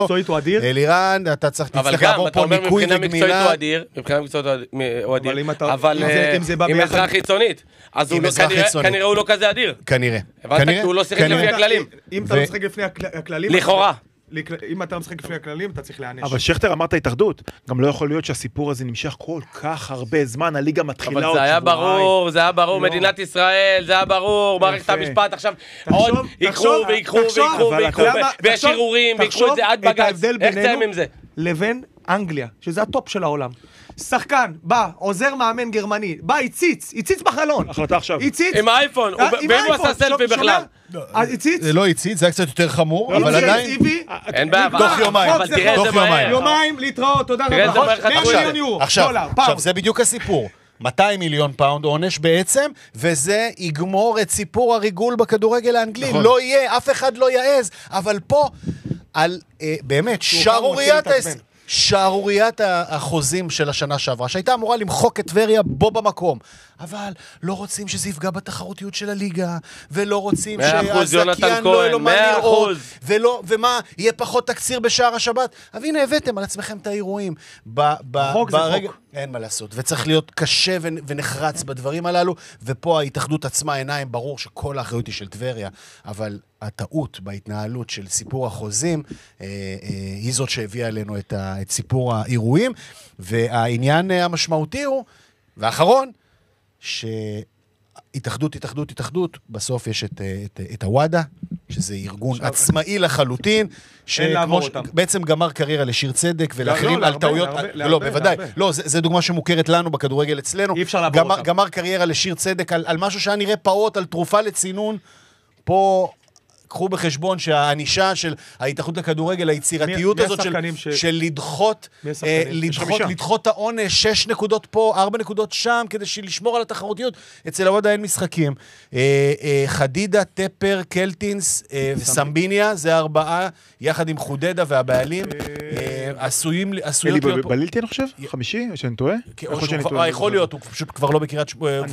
מקצועית הוא אדיר. אלירן, אתה תצטרך לעבור פה ניקוי וגמילה. מבחינה מקצועית הוא אדיר, אבל עם עזרה חיצונית, אז כנראה הוא לא כזה אדיר. כנראה. הוא לא שיחק לפי הכללים. אם אתה משחק לפני הכללים... לכאורה. אם אתה משחק לפני הכללים, אתה צריך להענש. אבל שכטר אמרת התאחדות, גם לא יכול להיות שהסיפור הזה נמשך כל כך הרבה זמן, הליגה מתחילה עוד שבועיים. אבל זה היה ברור, מדינת ישראל, זה היה ברור, מערכת המשפט, עכשיו עוד ויקחו, ויש ערעורים, ויקחו את זה עד בג"ץ. איך תאם עם זה? לבין אנגליה, שזה הטופ של העולם. שחקן, בא, עוזר מאמן גרמני, בא, הציץ בחלון. החלטה עכשיו. הציץ. עם האייפון, ואם הוא עשה סלפי בכלל. זה לא הציץ, זה היה קצת יותר חמור, אבל עדיין... אין בעיה, תוך יומיים. אבל תראה את זה מהר. יומיים, להתראות, תודה רבה. עכשיו, זה בדיוק הסיפור. 200 מיליון פאונד עונש בעצם, וזה יגמור את סיפור הריגול בכדורגל האנגלי. לא יהיה, אף אחד לא יעז, אבל פה, על באמת, שערוריית החוזים של השנה שעברה, שהייתה אמורה למחוק את טבריה בו במקום, אבל לא רוצים שזה יפגע בתחרותיות של הליגה, ולא רוצים שהזקיין לא יהיה לו מה לראות, ומה, יהיה פחות תקציר בשער השבת. אבל הנה הבאתם על עצמכם את האירועים. חוק זה חוק. אין מה לעשות, וצריך להיות קשה ונחרץ בדברים הללו, ופה ההתאחדות עצמה עיניים, ברור שכל האחריות היא של טבריה, אבל הטעות בהתנהלות של סיפור החוזים, היא זאת שהביאה אלינו את סיפור האירועים, והעניין המשמעותי הוא, והאחרון, התאחדות, בסוף יש את הוואדה, שזה ארגון עצמאי לחלוטין, שבעצם גמר קריירה לשיר צדק ולאחרים על טעויות, לא, בוודאי, לא, זה דוגמה שמוכרת לנו בכדורגל אצלנו, גמר קריירה לשיר צדק על משהו שהיה נראה פעוט, על תרופה לצינון, פה... קחו בחשבון שהאנישה של ההתאחדות לכדורגל, היצירתיות הזאת של לדחות העונש, 6 נקודות פה, 4 נקודות שם, כדי לשמור על התחרותיות, אצל הוואדה אין משחקים. חדידה, טפר, קלטינס וסמביניה, זה 4, יחד עם חודדה והבעלים, עשויים להיות... אלי בלילתי אני חושב? 5? או שאני טועה? יכול להיות, הוא פשוט כבר לא בקריית...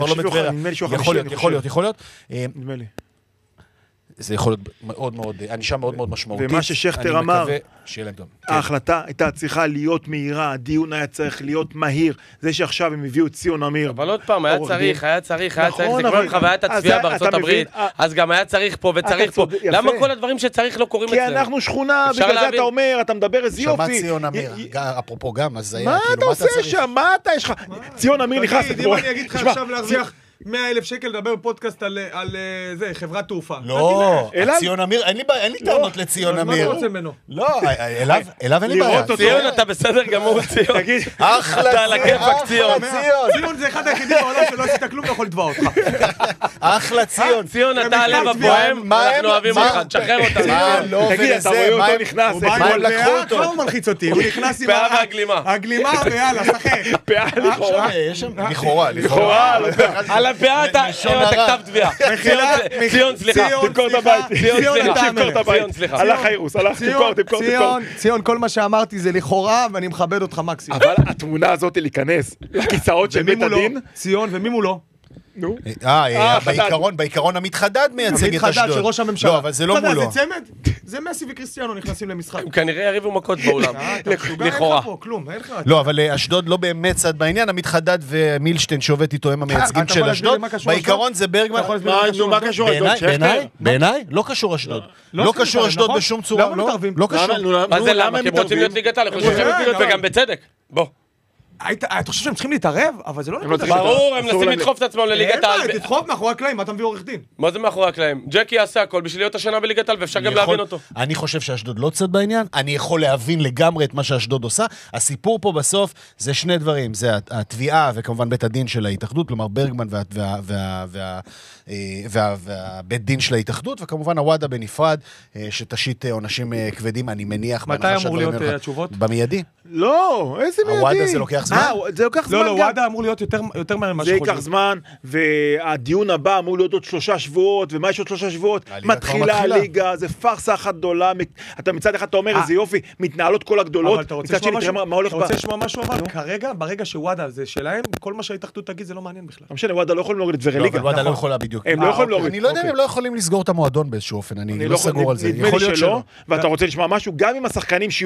יכול להיות. נדמה לי. זה יכול להיות מאוד מאוד, אנישה מאוד מאוד משמעותית. ומה ששכטר אמר, שיהיה להם טוב. ההחלטה הייתה צריכה להיות מהירה, הדיון היה צריך להיות מהיר, זה שעכשיו הם הביאו ציון אמיר. אבל עוד פעם, היה צריך, זה כבר עם חוויית הצפייה בארצות הברית, אז גם היה צריך פה וצריך פה. למה כל הדברים שצריך לא קוראים אצלנו? כי אנחנו שכונה, בגלל זה אתה אומר, אתה מדבר איזה יופי. שמע ציון אמיר, אפרופו גם, אז זה היה, מה אתה עושה שם? מה אתה יש לך? ציון אמיר נכנס. אם אני אגיד לך עכשיו להרוויח 100,000 שקל לדבר בפודקאסט על זה, חברת תעופה. לא, ציון אמיר, אין לי טענות לציון אמיר. מה אתה רוצה ממנו? לא, אליו אין לי בעיה. ציון, אתה בסדר גמור, ציון. אחלה אתה על הכיפק, ציון. ציון זה אחד היחידים בעולם שלא עשית כלום, לא יכול לתבוע אותך. אחלה ציון. ציון, אתה הלב הפועם, אנחנו אוהבים אותך, תשחרר אותנו. תגיד, אתה רואה אותו נכנס. הוא בא עם פאה, כבר הוא מלחיץ אותי. הוא נכנס עם פאה והגלימה. הגלימה, ויאללה, שחק. פאה לכאורה. לכאורה. על הפאה אתה כתב תביעה. ציון, סליחה. תמכור את הבית. ציון, סליחה. הלך האירוס, תמכור. ציון, כל מה שאמרתי זה לכאורה, ואני מכבד אותך מקסימום. אבל התמונה הזאת להיכנס לכיסאות של בית הדין. ציון, ומי מולו? בעיקרון המתחדד מייצג את אשדוד. של ראש הממשלה. לא, אבל זה לא מולו. זה צמד? זה מסי וקריסטיאנו נכנסים למשחק. הם כנראה יריבו מכות באולם. לכאורה. לא, אבל אשדוד לא באמת צד בעניין, המתחדד ומילשטיין שעובד איתו הם המייצגים של אשדוד. בעיקרון זה ברגמן. מה קשור אשדוד? בעיניי לא קשור אשדוד. לא קשור אשדוד בשום צורה. למה מתערבים? לא קשור. מה זה למה? כי הם רוצים להיות ליגת העל, וגם בצדק. בוא. אתה חושב שהם צריכים להתערב? אבל זה לא נקודה. ברור, הם מנסים לדחוף את עצמם לליגת העל. תדחוף מאחורי הקלעים, מה אתה מביא עורך דין? מה זה מאחורי הקלעים? ג'קי יעשה הכל בשביל להיות השנה בליגת העל, ואפשר גם להבין אותו. אני חושב שאשדוד לא צד בעניין, אני יכול להבין לגמרי את מה שאשדוד עושה. הסיפור פה בסוף זה שני דברים, זה התביעה וכמובן בית הדין של ההתאחדות, כלומר ברגמן והבית דין של ההתאחדות, וכמובן הוואדה בנפרד, שתשית עונשים כבדים, אני מניח. מתי אמור להיות התשובות? במיידי. לא, איזה מיידי? הוואדה זה לוקח זמן? זה לוקח זמן. לא, וואדה אמור להיות יותר מהר ממה זה ייקח זמן, והדיון הבא אמור להיות עוד 3 שבועות, ומה יש עוד 3 שבועות? מתחילה הליגה, זה פרסה אחת גדולה, אתה מצד אחד אתה אומר, איזה יופי, מתנהלות כל הגדולות, אבל אתה רוצה לשמוע משהו, אבל כרגע, ברגע שוואדה זה שלהם, כל מה שההתאחדות תגיד זה לא מעניין בכלל. לא משנה, וואדה לא יכולים להוריד את דברי ליגה. וואדה לא יכולה בדיוק. הם לא יכולים להוריד. אני לא יודע אם הם לא יכולים לסגור את המועדון באיזשהו אופן, אני לא סגור על זה. נדמה לי שלא, ואתה רוצה לשמוע משהו, גם עם השחקנים